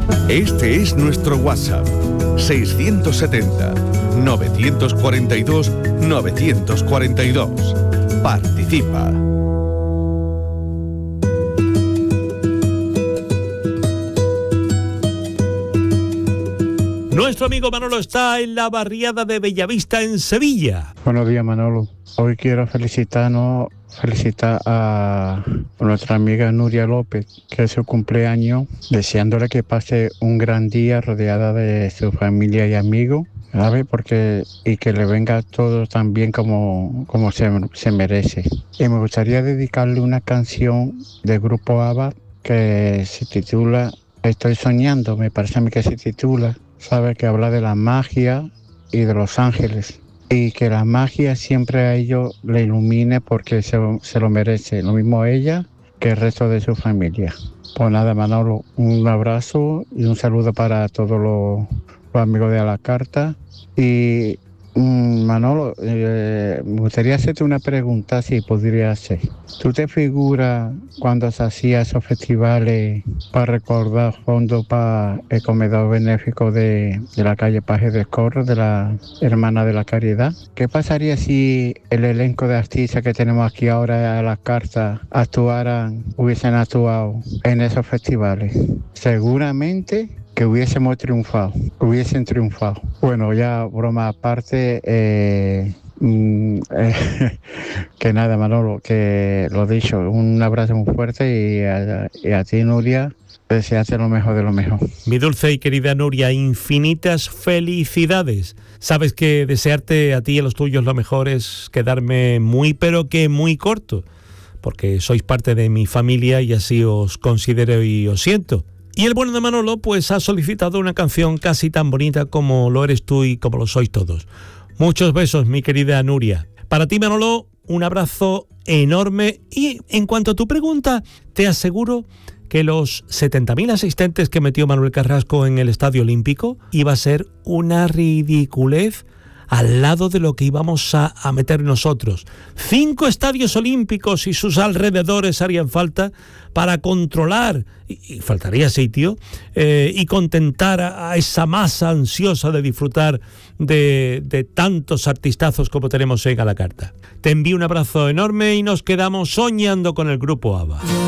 Este es nuestro WhatsApp, 670-942-942. Participa. Nuestro amigo Manolo está en la barriada de Bellavista, en Sevilla. Buenos días, Manolo. Hoy quiero felicitar a nuestra amiga Nuria López, que es su cumpleaños, deseándole que pase un gran día rodeada de su familia y amigos, ¿sabes? Y que le venga todo tan bien como se merece. Y me gustaría dedicarle una canción del grupo ABBA que se titula Estoy soñando, me parece a mí que se titula, ¿sabes? Que habla de la magia y de los ángeles. Y que la magia siempre a ellos le ilumine porque se lo merece, lo mismo ella que el resto de su familia. Pues nada, Manolo, un abrazo y un saludo para todos los amigos de A la Carta. Y Manolo, me gustaría hacerte una pregunta, si podría ser. ¿Tú te figuras cuando se hacían esos festivales para recaudar fondos para el comedor benéfico de la calle Paje de Escorro, de la Hermana de la Caridad? ¿Qué pasaría si el elenco de artistas que tenemos aquí ahora a las cartas hubiesen actuado en esos festivales? Seguramente que hubiesen triunfado. Bueno, ya broma aparte, que nada, Manolo, que lo dicho, un abrazo muy fuerte y a ti, Nuria, desearte lo mejor de lo mejor. Mi dulce y querida Nuria, infinitas felicidades. Sabes que desearte a ti y a los tuyos lo mejor es quedarme muy, pero que muy corto, porque sois parte de mi familia y así os considero y os siento. Y el bueno de Manolo pues ha solicitado una canción casi tan bonita como lo eres tú y como lo sois todos. Muchos besos, mi querida Nuria. Para ti, Manolo, un abrazo enorme. Y en cuanto a tu pregunta, te aseguro que los 70.000 asistentes que metió Manuel Carrasco en el Estadio Olímpico iba a ser una ridiculez al lado de lo que íbamos a meter nosotros. 5 estadios olímpicos y sus alrededores harían falta para controlar, y faltaría sitio, y contentar a esa masa ansiosa de disfrutar de tantos artistazos como tenemos en A la Carta. Te envío un abrazo enorme y nos quedamos soñando con el grupo ABBA.